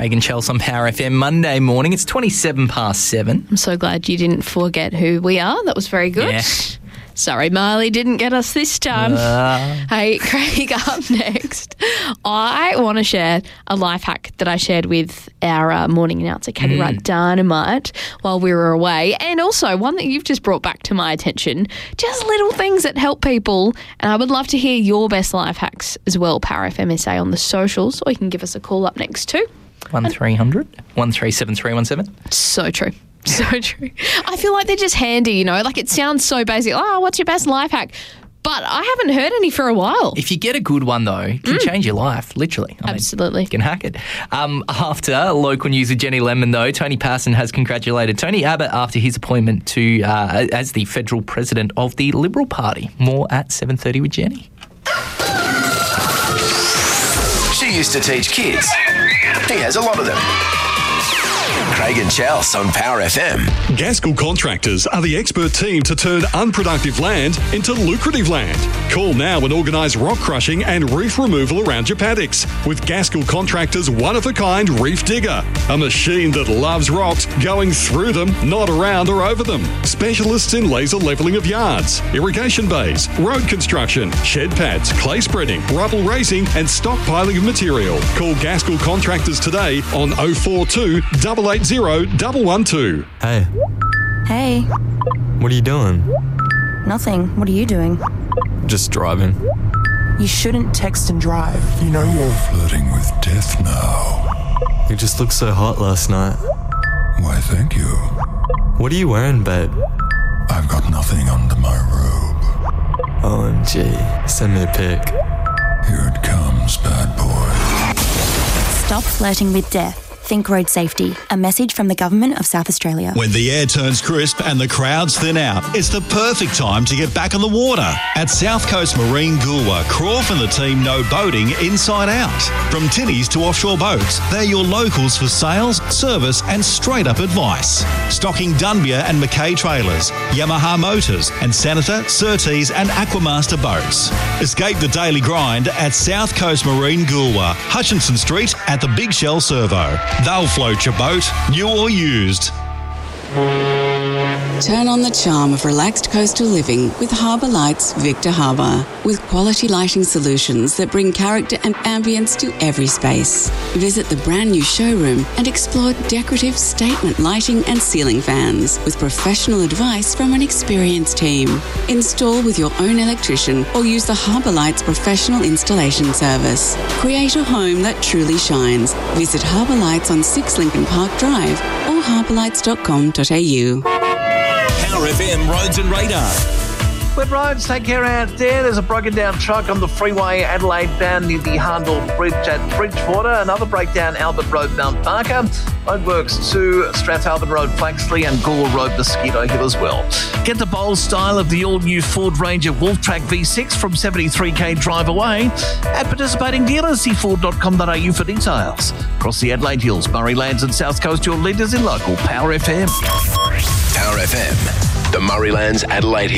Craig and Chelsea on Power FM Monday morning. It's 27 past 7. I'm so glad you didn't forget who we are. That was very good. Yeah. Sorry, Marley didn't get us this time. Hey, Craig, up next. I want to share a life hack that I shared with our morning announcer, Katie Wright Dynamite, while we were away, and also one that you've just brought back to my attention. Just little things that help people, and I would love to hear your best life hacks as well. Power FM SA on the socials, or you can give us a call up next too. 1300 137317. So true. So true. I feel like they're just handy, you know, like it sounds so basic. Oh, what's your best life hack? But I haven't heard any for a while. If you get a good one, though, it can change your life, literally. Absolutely. You can hack it. After local news with Jenny Lemon, though, Tony Parson has congratulated Tony Abbott after his appointment to as the federal president of the Liberal Party. More at 7:30 with Jenny. She used to teach kids. He has a lot of them. Craig and Chelsea on Power FM. Gaskell Contractors are the expert team to turn unproductive land into lucrative land. Call now and organise rock crushing and reef removal around your paddocks with Gaskell Contractors' one-of-a-kind reef digger. A machine that loves rocks going through them, not around or over them. Specialists in laser levelling of yards, irrigation bays, road construction, shed pads, clay spreading, rubble raising and stockpiling of material. Call Gaskell Contractors today on 042 880 112. Hey. Hey. What are you doing? Nothing. What are you doing? Just driving. You shouldn't text and drive. You know you're flirting with death now. You just looked so hot last night. Why, thank you. What are you wearing, babe? I've got nothing under my robe. OMG. Send me a pic. Here it comes, bad boy. Stop flirting with death. Think road safety. A message from the Government of South Australia. When the air turns crisp and the crowds thin out, it's the perfect time to get back on the water. At South Coast Marine Goolwa, Croft and the team know boating inside out. From tinnies to offshore boats, they're your locals for sales, service and straight-up advice. Stocking Dunbia and Mackay trailers, Yamaha motors and Senator, Surtees and Aquamaster boats. Escape the daily grind at South Coast Marine Goolwa, Hutchinson Street at the Big Shell Servo. They'll float your boat, new or used. Turn on the charm of relaxed coastal living with Harbour Lights Victor Harbour. With quality lighting solutions that bring character and ambience to every space. Visit the brand new showroom and explore decorative statement lighting and ceiling fans with professional advice from an experienced team. Install with your own electrician or use the Harbour Lights professional installation service. Create a home that truly shines. Visit Harbour Lights on 6 Lincoln Park Drive or harbourlights.com.au. Power FM Roads and Radar. Wet roads, take care out there. There's a broken down truck on the freeway Adelaide down near the Harndall Bridge at Bridgewater. Another breakdown Albert Road, Mount Barker. Roadworks to Strathalbyn Road, Flaxley and Gore Road, Mosquito Hill as well. Get the bold style of the all-new Ford Ranger Wolf Track V6 from 73k drive away at participating dealers. See Ford.com.au for details. Across the Adelaide Hills, Murray Lands and South Coast, your leaders in local Power FM. Power FM, the Murray Lands Adelaide